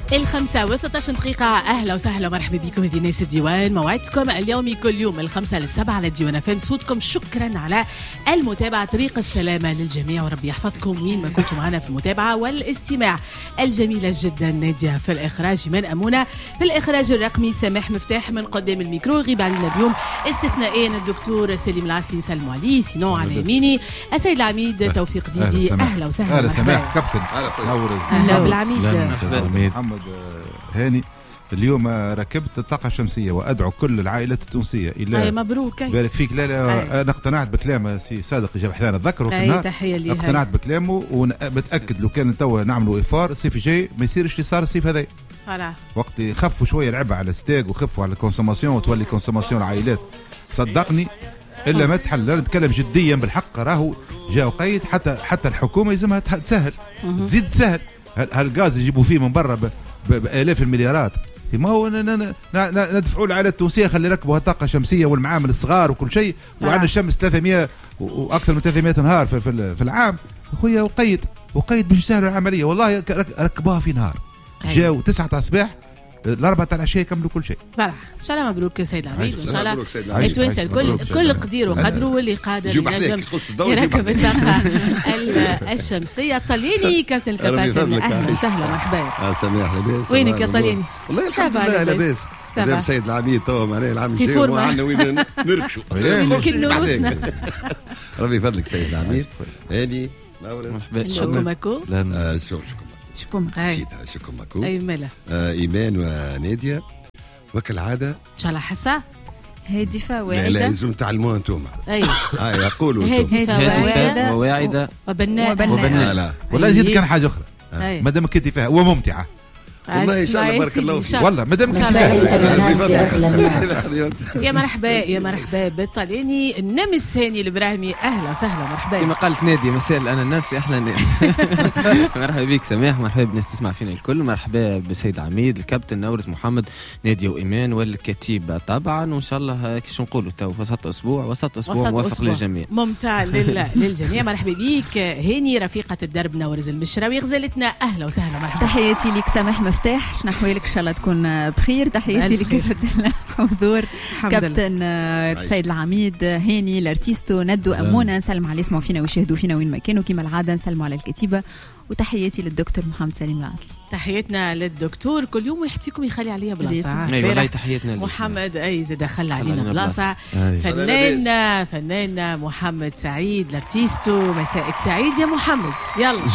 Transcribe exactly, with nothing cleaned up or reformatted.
الخمسة وثلاثة عشر دقيقة. أهلا وسهلا ومرحبا بكم هذه ناس الديوان، موعدكم اليومي كل يوم الخمسة للسبعة على الديوان فهم. صوتكم شكرا على المتابعة، طريق السلامة للجميع وربي يحفظكم وين ما كنتم معنا في المتابعة والاستماع الجميلة جدا. نادية في الإخراج، من أمونة في الإخراج الرقمي، سامح مفتاح من قدام الميكرو. غيب علينا اليوم استثنائيا الدكتور سليم العاصي، نسلموا عليه. سينو على يميني السيد العميد توفيق ديدي. أهلا وسهلا. أهلا سماح كابتن. أهلا بالعميد محمد هاني. اليوم ركبت الطاقة الشمسية وأدعو كل العائلات التونسية إلى مبروك بارك فيك. لا لا أنا اقتنعت بكلام سي صادق جاب حذانا تذكروا في النهار، اقتنعت بكلامه وبتأكد لو كان توا نعملوا إفار الصيف الجاي ما يصيرش اللي صار الصيف هذا. وقت يخفوا شوية العبء على الستاك وخفوا على الكونسوماسيون وتولي كونسوماسيون العائلات صدقني إلا ما تحل. لا نتكلم جديا بالحق، راهو جاء قيد حتى حتى الحكومة يلزمها تسهل تزيد تسهل. هالغاز يجيبوا فيه من برا بآلاف المليارات، ما هو ندفعوا العائلات التونسية خلي يركبوا طاقة شمسية والمعامل الصغار وكل شيء. وعندنا الشمس ثلاثمائة وأكثر من ثلاثمائة نهار في, في, في العام أخويا، وقيد وقيد باش يسهلوا العملية. والله ركبوها في نهار، جاوا تسعة الصباح الأربعة العشية يكملوا كل شيء. فرح إن شاء الله. مبروك سيد العميد، وإن شاء الله التوانسة الكل كل قدير وقدره واللي قادر ينجم يركب الطاقة الشمسية. الطلياني كابتن الكباتن، أهلا وسهلا مرحبا. سماح لاباس؟ وينك يا طلياني؟ والله الحمد لله لاباس. هذا سيد العميد توا معناه العام الجاي وعندنا وين نركشوا كل روسنا. ربي يفضلك سيد العميد. هاني مرحبا. شكرا ماكو. لا شكرا شكون هاي شكرا ماكو. اي ملا آه ايمان وناديه وكالعاده ان شاء الله. حسا هادفه واعده. لا لازم تعلموها انتم. اي اه يقولوا هادفه وواعده وبناءه. ولا زيد كان حاجه اخرى ما دام كنتي فيها وممتعه. والله ان شاء الله بارك الله فيك. والله ما دام يا مرحبا يا مرحبا بالطلياني. النمس هاني الابراهيمي، اهلا وسهلا مرحبا. كما قالت نادي مساء الاناناس اللي احلى ناس. مرحبا بك سماح، مرحبا بالناس تسمع فينا الكل. مرحبا بالسيد عميد، الكابتن نورس محمد، ناديه وايمان والكتيبه طبعا. وان شاء الله كيش نقولوا تو وسط اسبوع وسط اسبوع موفق للجميع. ممتع للجميع. مرحبا بك هاني رفيقه الدرب نورز المشراوي غزالتنا. اهلا وسهلا مرحبا. تحياتي لك سماح مفتاح، شنو احوالك؟ ان شاء الله تكون بخير. تحياتي لك حضور كابتن السيد العميد هاني الارتيستو ندو امونه. نسلم على يسمعوا فينا ويشاهدوا فينا وين ما كانوا كما العاده. نسلموا على الكتيبه. وتحياتي للدكتور محمد سليم العاصي. تحياتنا للدكتور كل يوم واحد فيكم يخلي عليها بلاصه. اي والله تحياتنا محمد اي زاد خلى علينا بلاصه. فنان فنان محمد سعيد الارتيستو. مساءك سعيد يا محمد. يلا